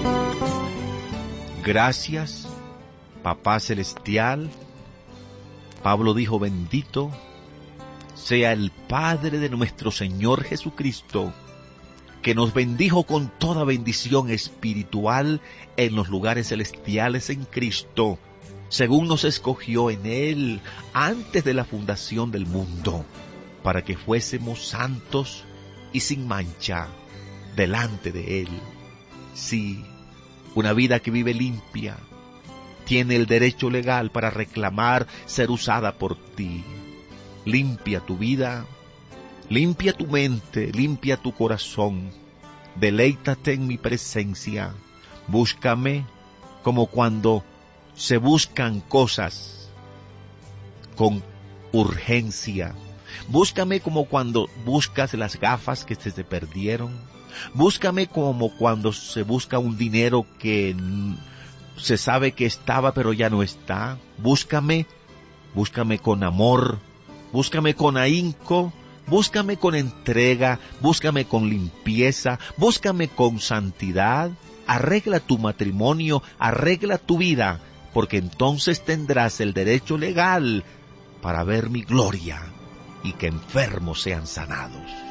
Gracias, Papá Celestial. Pablo dijo: bendito sea el Padre de nuestro Señor Jesucristo, que nos bendijo con toda bendición espiritual en los lugares celestiales en Cristo, según nos escogió en Él antes de la fundación del mundo, para que fuésemos santos y sin mancha delante de Él. Sí, una vida que vive limpia tiene el derecho legal para reclamar ser usada por ti. Limpia tu vida, limpia tu mente, limpia tu corazón. Deleítate en mi presencia. Búscame como cuando se buscan cosas con urgencia. Búscame como cuando buscas las gafas que se te perdieron. Búscame como cuando se busca un dinero que se sabe que estaba pero ya no está. Búscame con amor. Búscame con ahínco, búscame con entrega, búscame con limpieza, búscame con santidad. Arregla tu matrimonio, arregla tu vida, porque entonces tendrás el derecho legal para ver mi gloria y que enfermos sean sanados.